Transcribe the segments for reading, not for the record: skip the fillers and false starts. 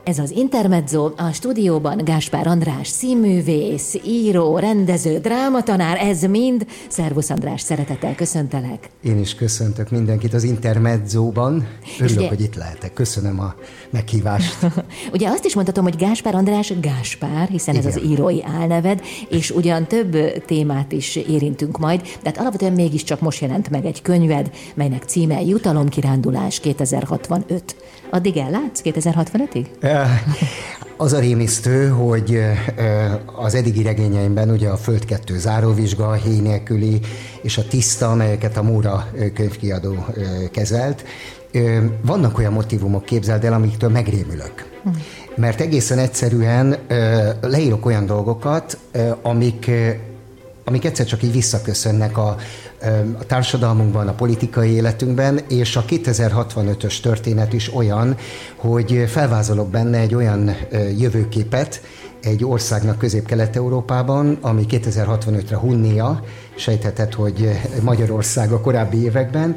Ez az Intermezzo, a stúdióban Gáspár András színművész, író, rendező, drámatanár, ez mind. Szervusz András, szeretettel köszöntelek. Én is köszöntök mindenkit az Intermezzóban. Örülök, hogy itt lehetek. Köszönöm a meghívást. Ugye azt is mondhatom, hogy Gáspár András Gáspár, hiszen igen, ez az írói álneved, és ugyan több témát is érintünk majd, de hát alapvetően mégiscsak most jelent meg egy könyved, melynek címe Jutalomkirándulás 2065. Addig ellátsz 2065-ig? Az a rémisztő, hogy az eddigi regényeimben ugye a Föld 2 záróvizsga, a Héj nélküli és a Tiszta, amelyeket a Móra könyvkiadó kezelt, vannak olyan motívumok, képzeld el, amiktől megrémülök. Mert egészen egyszerűen leírok olyan dolgokat, amik egyszer csak így visszaköszönnek a társadalmunkban, a politikai életünkben, és a 2065-ös történet is olyan, hogy felvázolok benne egy olyan jövőképet egy országnak Közép-Kelet-Európában, ami 2065-re hunnia, sejtheted, hogy Magyarország a korábbi években,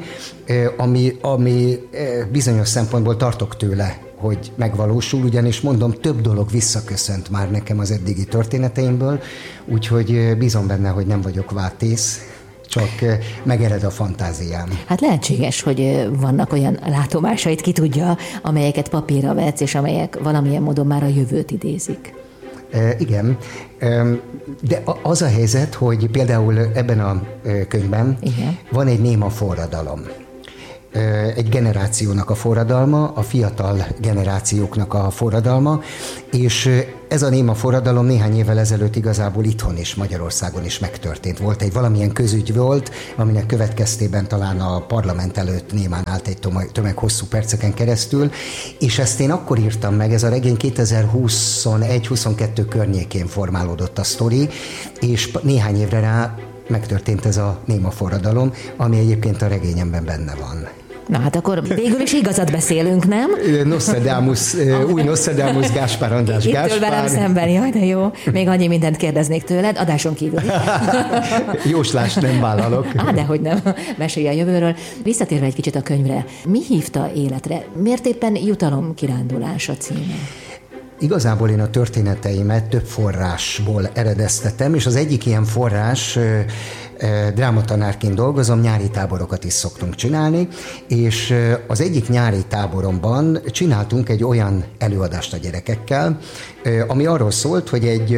ami bizonyos szempontból tartok tőle, hogy megvalósul, ugyanis mondom, több dolog visszaköszönt már nekem az eddigi történeteimből, úgyhogy bízom benne, hogy nem vagyok vátész, csak megered a fantáziám. Hát lehetséges, hogy vannak olyan látomásait, ki tudja, amelyeket papírra vetsz, és amelyek valamilyen módon már a jövőt idézik. Igen, de az a helyzet, hogy például ebben a könyvben igen, van egy néma forradalom. Egy generációnak a forradalma, a fiatal generációknak a forradalma, és ez a néma forradalom néhány évvel ezelőtt igazából itthon is, Magyarországon is megtörtént. Volt egy valamilyen közügy volt, aminek következtében talán a parlament előtt némán állt egy tömeg hosszú perceken keresztül, és ezt én akkor írtam meg, ez a regény 2021-22 környékén formálódott a sztori, és néhány évre rá megtörtént ez a néma forradalom, ami egyébként a regényemben benne van. Na hát akkor végül is igazat beszélünk, nem? Nostradamus, új Nostradamus, Gáspár András Gáspár. Itt velem szemben, jaj, de jó. Még annyi mindent kérdeznék tőled, adáson kívül. Jóslást nem vállalok. Dehogy nem. Mesélj a jövőről. Visszatérve egy kicsit a könyvre, mi hívta életre? Miért éppen Jutalomkirándulás a címe? Igazából én a történeteimet több forrásból eredeztetem, és az egyik ilyen forrás, drámatanárként dolgozom, nyári táborokat is szoktunk csinálni, és az egyik nyári táboromban csináltunk egy olyan előadást a gyerekekkel, ami arról szólt, hogy egy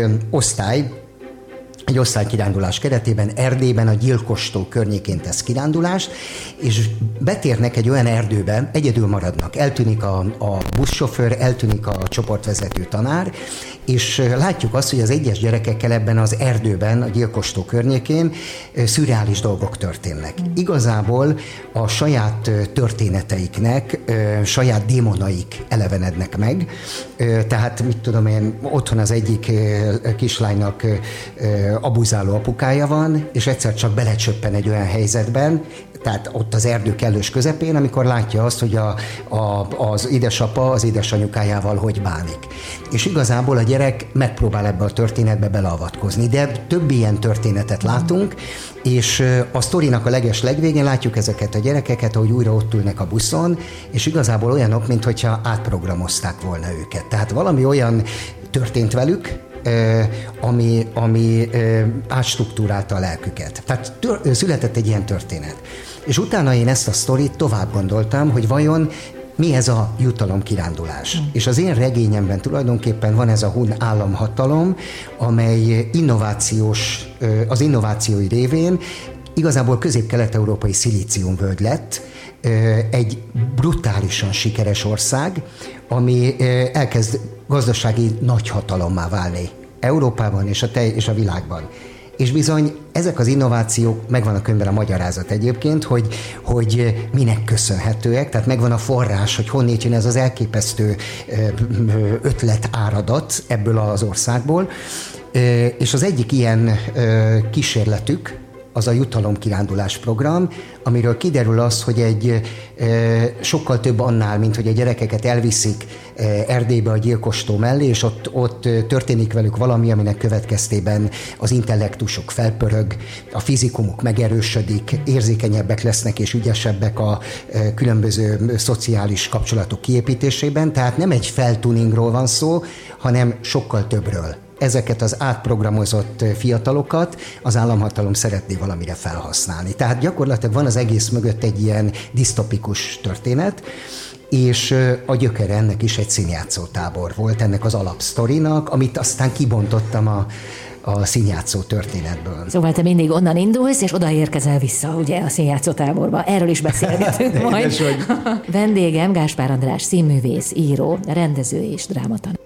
osztálykirándulás keretében Erdélyben a Gyilkostó környékén tesz kirándulást, és betérnek egy olyan erdőbe, egyedül maradnak, eltűnik a buszsofőr, eltűnik a csoportvezető tanár, és látjuk azt, hogy az egyes gyerekekkel ebben az erdőben, a Gyilkostó környékén szürreális dolgok történnek. Igazából a saját történeteiknek, saját démonaik elevenednek meg, tehát mit tudom én, otthon az egyik kislánynak abuzáló apukája van, és egyszer csak belecsöppen egy olyan helyzetben, tehát ott az erdő kellős közepén, amikor látja azt, hogy az édesapa az édesanyukájával hogy bánik. És igazából a gyerek megpróbál ebbe a történetbe beleavatkozni, de több ilyen történetet látunk, és a sztorinak a legvégén látjuk ezeket a gyerekeket, ahogy újra ott ülnek a buszon, és igazából olyanok, mintha átprogramozták volna őket. Tehát valami olyan történt velük, ami átstruktúrálta a lelküket. Tehát született egy ilyen történet. És utána én ezt a sztorit tovább gondoltam, hogy vajon mi ez a jutalomkirándulás. És az én regényemben tulajdonképpen van ez a hun államhatalom, amely az innovációi révén igazából közép-kelet-európai szilíciumvölgy lett, egy brutálisan sikeres ország, ami elkezd gazdasági nagyhatalommá válni Európában és a világban. És bizony ezek az innovációk, megvan a könyvben a magyarázat egyébként, hogy minek köszönhetőek, tehát megvan a forrás, hogy honnét jön ez az elképesztő ötlet áradat ebből az országból. És az egyik ilyen kísérletük az a jutalomkirándulás program, amiről kiderül az, hogy egy sokkal több annál, mint hogy a gyerekeket elviszik Erdélybe a gyilkostó mellé, és ott történik velük valami, aminek következtében az intellektusuk felpörög, a fizikumuk megerősödik, érzékenyebbek lesznek és ügyesebbek a különböző szociális kapcsolatok kiépítésében. Tehát nem egy feltuningról van szó, hanem sokkal többről. Ezeket az átprogramozott fiatalokat az államhatalom szeretné valamire felhasználni. Tehát gyakorlatilag van az egész mögött egy ilyen disztopikus történet, és a gyökere ennek is egy színjátszótábor volt, ennek az alapsztorinak, amit aztán kibontottam a színjátszó történetből. Szóval te mindig onnan indulsz, és oda érkezel vissza, ugye, a színjátszótáborba. Erről is beszélgetünk majd. Vendégem Gáspár András színművész, író, rendező és drámatanár.